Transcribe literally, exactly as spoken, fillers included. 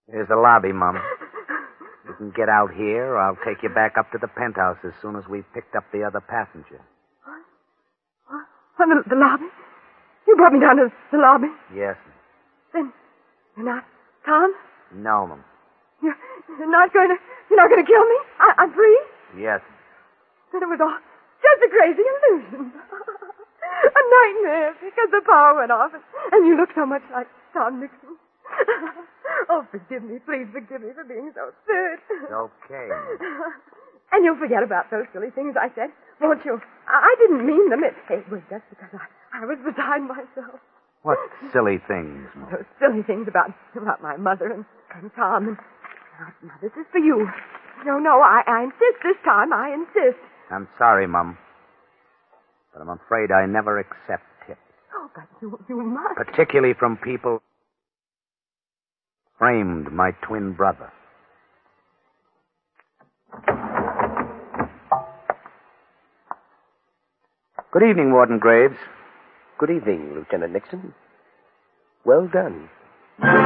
Here's the lobby, Mum. You can get out here, or I'll take you back up to the penthouse as soon as we've picked up the other passenger. What? What? The, the lobby? You brought me down to the lobby? Yes. Then you're not Tom? No, Mum. You're, you're not going to... You're not going to kill me? I, I'm free? Yes. Then it was all just a crazy illusion. A nightmare because the power went off and, and you look so much like Tom Nixon. Oh, forgive me. Please forgive me for being so absurd. It's okay. And you'll forget about those silly things I said, won't you? I, I didn't mean them. It, it was just because I, I was beside myself. What silly things, Mom? Those silly things about, about my mother and, and Tom. And now, now, this is for you. No, no, I, I insist this time. I insist. I'm sorry, Mum. But I'm afraid I never accept tips. Oh, but you, you must. Particularly from people framed my twin brother. Good evening, Warden Graves. Good evening, Lieutenant Nixon. Well done.